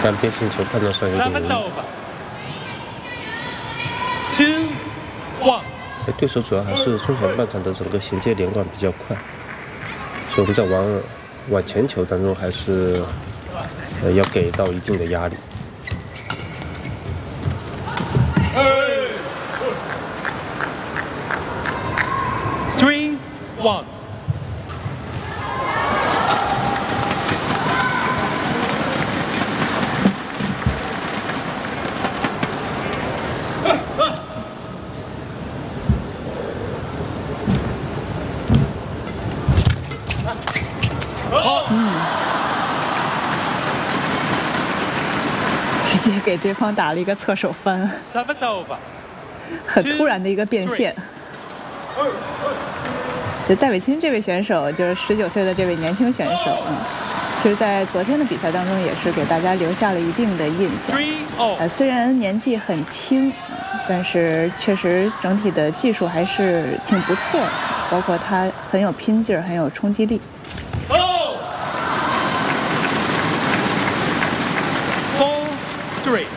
但边线球判断上有点容易。 2-1。 对手主要还是中小半场的整个衔接连贯比较快，所以我们在往前球当中还是要给到一定的压力。 3-1。 直接给对方打了一个侧手翻，很突然的一个变现。戴伟清这位选手就是19岁的这位年轻选手，其实在昨天的比赛当中也是给大家留下了一定的印象。虽然年纪很轻，但是确实整体的技术还是挺不错的，包括他很有拼劲儿，很有冲击力。 4-3。